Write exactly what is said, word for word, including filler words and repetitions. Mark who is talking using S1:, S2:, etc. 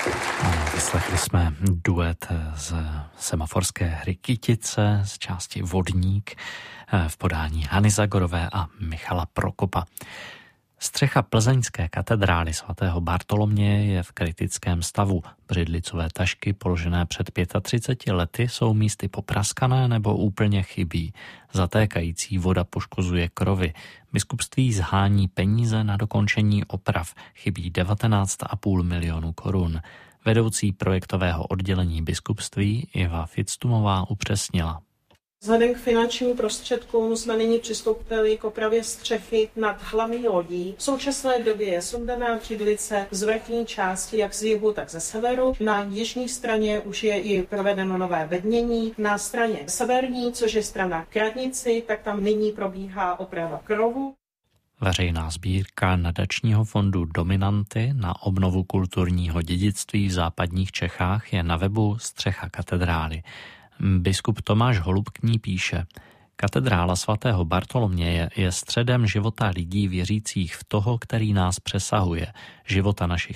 S1: Vyslechli jsme duet z semaforské hry Kytice z části Vodník v podání Hany Zagorové a Michala Prokopa. Střecha plzeňské katedrály svatého Bartoloměje je v kritickém stavu. Břidlicové tašky položené před třiceti pěti lety jsou místy popraskané nebo úplně chybí. Zatékající voda poškozuje krovy. Biskupství zhání peníze na dokončení oprav. Chybí devatenáct a půl milionu korun. Vedoucí projektového oddělení biskupství Iva Fictumová upřesnila.
S2: Vzhledem k finančním prostředkům jsme nyní přistoupili k opravě střechy nad hlavní lodí. V současné době je sundaná břidlice z vrchní části jak z jihu, tak ze severu. Na jižní straně už je i provedeno nové vednění. Na straně severní, což je strana k radnici, tak tam nyní probíhá oprava krovu.
S1: Veřejná sbírka nadačního fondu Dominanty na obnovu kulturního dědictví v západních Čechách je na webu Střecha katedrály. Biskup Tomáš Holub k ní píše: Katedrála svatého Bartoloměje je středem života lidí věřících v toho, který nás přesahuje, života našich